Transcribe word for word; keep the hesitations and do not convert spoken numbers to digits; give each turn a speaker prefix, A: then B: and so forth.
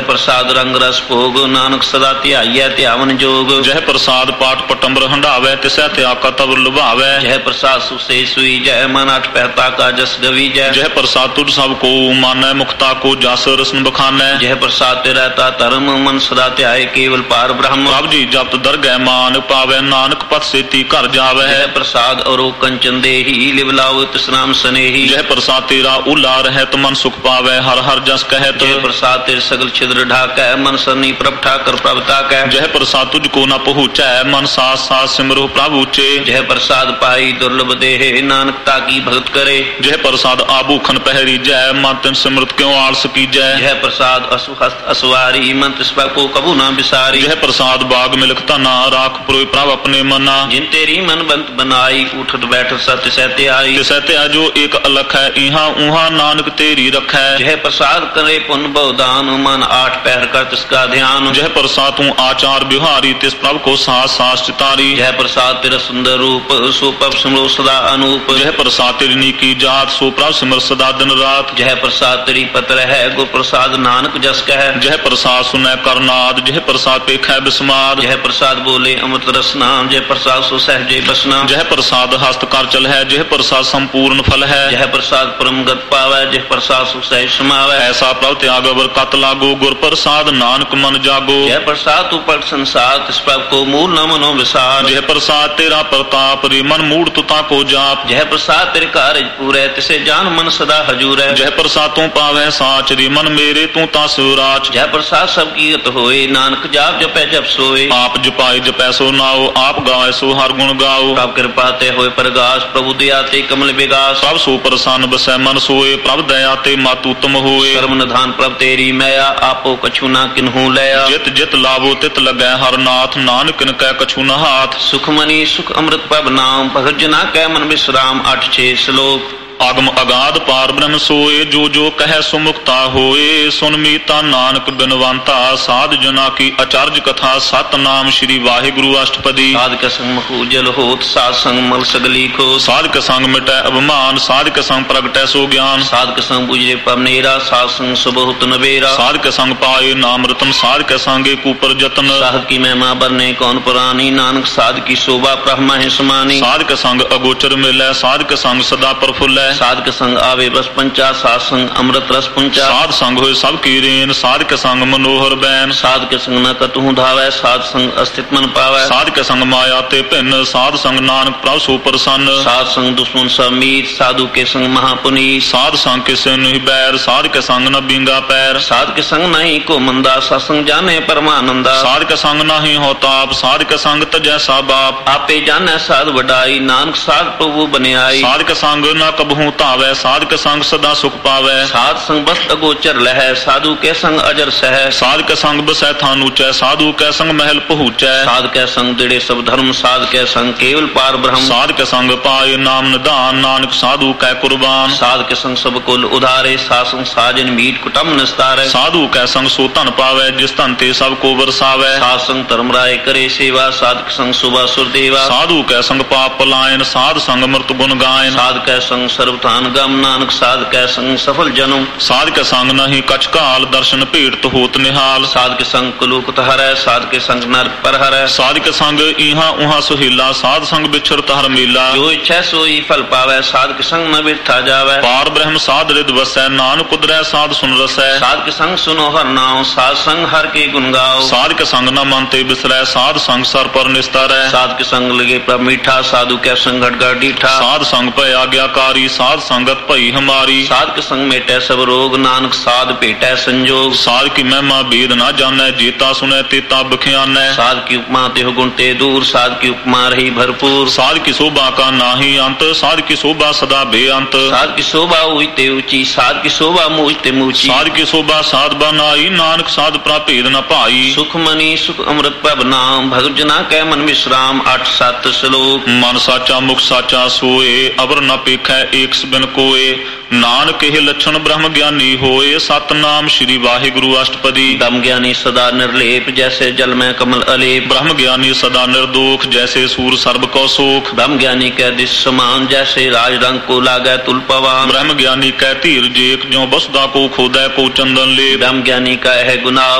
A: प्रसाद रंग रस भोग नानक सदा ध्याइयै ध्यावन जोग।
B: जह प्रसाद पाठ पटंबर हंडावै तिसै त्याग तब लुभावै।
A: जह प्रसाद सुसे सुई जय मन अठ पहता का जस गवी जय।
B: जह प्रसाद तुझ सब को मानै मुक्ता को जस रसन बखानै।
A: जह प्रसाद ते रहता धर्म मन सदा ध्याय केवल पार ब्रह्म।
B: प्रभ जी जप दरगह मान पावै नानक पथ सेती घर जावै।
A: जह प्रसाद और कंचन देही लिव लाओ तिस नाम स्नेही।
B: जह प्रसाद तेरा उला रहत मन सुख पावै हर हर जस कहत।
A: जह प्रसाद तेरे सगल छिद्र ढाकै मन सरनी प्रभ ठाकर प्रभ ताकै।
B: जह प्रसाद तुझको न पहुँचै मन साथ साथ सिमरो प्रभु ऊंचे।
A: जह प्रसाद पाई दुर्लभ देहे नानकता की भगत करे।
B: जह प्रसाद आभूखन पहरी जय मन तिन सिमरत क्यों आलस की जय।
A: जह प्रसाद असुहस्त असवारी मन तिस को कबू न बिसारी।
B: जह प्रसाद बाग मिलक तना राख पुरोय प्रभ अपने मना।
A: जिन तेरी मन बंत बनाई उठत बैठत सत्य सहते आई।
B: तिसै जो एक अलख है इहा उहा नानक तेरी रखै।
A: जह प्रसाद करे पुन बहुदान मन आठ पहर कर तिसका ध्यान।
B: जह प्रसाद तू आचार बिहारी तिस प्रभ को सास सास चितारी।
A: जह प्रसाद तेरा सुंदर रूप सो प्रभ सिमरो सदा अनूप।
B: जह प्रसाद तेरी नीकी जात सो प्रभ सिमर सदा दिन रात।
A: जह प्रसाद तेरी पत्र है गुर प्रसाद नानक जस कह।
B: जह प्रसाद सुनै करनाद जह प्रसाद पेखै बिस्माद।
A: जह प्रसाद बोले अमृत रसना जह प्रसाद सो सहजे बसना।
B: जह प्रसाद हस्त कर चल है जह प्रसाद संपूर्ण फल है।
A: जह प्रसाद परम गत पावै जह प्रसाद सुख सहज समावै।
B: ऐसा प्रभ त्याग अवर कत लागो गुर प्रसाद नानक मन जागो।
A: जह प्रसाद तू पट संसार तिस प्रभ को मूल न मनो विसार।
B: जह प्रसाद तेरा प्रताप रे मन मूढ़ तुता को जाप।
A: जह प्रसाद तेरे कार्य पूरे तिसे जान मन सदा हजूर है।
B: जह प्रसाद तू पावै साच रे मन मेरे तू ता शिवराज।
A: जह प्रसाद सब कीरत होए नानक जाप जपै जप सोए।
B: आप जपाई जपै सो नाओ आप गावे सो हर गुण गाओ।
A: प्रभ कृपा ते होए प्रगास प्रभु दया ते कमल विगास।
B: प्रभ सो प्रसन्न बसै मन सोए प्रभ दया ते मत उत्तम होए।
A: कर्म निधान प्रभ तेरी मैया आपो कछु ना किन्हू लया।
B: जित जित लाभो तित लगै हर नाथ नानक किन कै कछु न हाथ।
A: सुखमनी सुख अमृत प्रभ नाम भगत जना कै मन विश्राम। आठ छे श्लोक।
B: आगम अगाध पार ब्रह्म सोए जो जो कह सुमुक्ता होए। सुन मीता नानक बिनवंता साध जना की अचार्य कथा सत नाम श्री वाहिगुरु अष्टपदी।
A: साध के संग मखूजल होत साध संग मल सगली खो।
B: साध के संग मिटै अभिमान साध के संग प्रगटै सो ज्ञान।
A: साध के संग बुझे पवनेरा साध संग सुबहुत नबेरा।
B: साध के संग पाए नाम रतन साध के संगे कुपर जतन।
A: साध की महिमा बरने कौन पुरानी नानक साध की शोभा ब्रह्मा है समानी।
B: साध के संग अगोचर मिलै साध के संग सदा प्रफुल्लै।
A: साध के संग आवे बस पंचा साध संग अमृत रस पुंचा।
B: साध संग होए सब की रेन साध के संग मनोहर बैन।
A: साध के संग न कतहु धावै साध संग अस्तित्व मन पावै।
B: साध के संग माया ते भिन्न साध संग नानक प्रभ सो प्रसन्न।
A: साध संग दुश्मन सब मीत साधु के संग महापुनीत।
B: साध संग किसे नहीं बैर साध के संग न बिंगा पैर।
A: साध के संग नहीं को मंदा सत्संग जाने परमानंदा।
B: साध के संग नहीं हो ताप साध के संग तजै सा बाप।
A: आपे जाने साध वडाई नानक साध प्रभु बने आई।
B: साध के संग न कबहू तावै साध के संग सदा सुख पावै।
A: साध संग बस अगोचर लहै साधु के संग अजर सह।
B: साध के संग बसै थान ऊंचै साधु के संग महल पहुँचै।
A: साध के संग दिड़े सब धर्म साध के संग केवल पार ब्रह्म।
B: साध के संग पाए नाम निदान नानक साधु कै कुर्बान।
A: साध के संग सब कुल उधारे साध संग साजन मीट कुटुंब निस्तारे।
B: साधु कै संग सो धन पावै जिस धन ते सब को बरसावै।
A: साध संग धर्म राय करे सेवा साध के संग सुबह सुरदेवा।
B: साधु कै संग पाप पलायन साध संग मृत गुण गायन।
A: साध कै संग सर्वथान गम नानक साध कै संग सफल जन्म।
B: साध के संग नहीं कछ काल दर्शन भेट होत निहाल।
A: साध के संग कुलुकत हरै साध के संग नरक पर हरै।
B: साध के संग इहा उहा सुहेला साध संग बिछड़ तहर मेला।
A: जो इच्छा सोई फल पावै साध के संग न बिरथा जावै।
B: पार ब्रह्म साध रिद वसै नानक उदरै साध सुन रसै।
A: साध के संग सुनो हर नाम साध संग हर के गुण गाओ।
B: साध के संग न मन ते बिसरै साध संग सर पर निस्तारै।
A: साध के संग लगे प्रभ मीठा साधु के संग घट घट डीठा।
B: साध संग भय आज्ञाकारी साध संगत भई हमारी।
A: साध के संग मेटै सब रोग नानक साध भेटै संजोग।
B: साध की महिमा भेद न जानै जेता सुनै तेता बख्यानै।
A: साध की उपमा तेह गुण ते दूर साध की उपमा रही भरपूर।
B: साध की शोभा का नाही अंत साध की शोभा सदा बेअंत।
A: साध की शोभा ऊंची ऊंची साध की शोभा मूचते मूची।
B: साध की शोभा साध बनाई नानक साध प्राभेद न पाई।
A: सुख मनी सुख अमृत प्रभ नाम भगत जना कै मन विश्राम। आठ सत श्लोक।
B: मन साचा मुख साचा सोए अवर न पेखै एक बिन कोए। नानक हे लक्षण ब्रह्म ज्ञानी होए सतनाम श्री वाहिगुरु अष्टपदी।
A: ब्रह्म ज्ञानी सदा निर्लेप जैसे जल में कमल अलेप।
B: ब्रह्म ज्ञानी सदा निर्दोष जैसे सूर सर्व को सोख।
A: ब्रह्म ज्ञानी कै दिश समान जैसे राज रंग को लागै तुल पवान।
B: ब्रह्म ज्ञानी कै धीर जेक ज्यों बसुदा को खोदै को चंदन ले।
A: ब्रह्म ज्ञानी का है गुनाह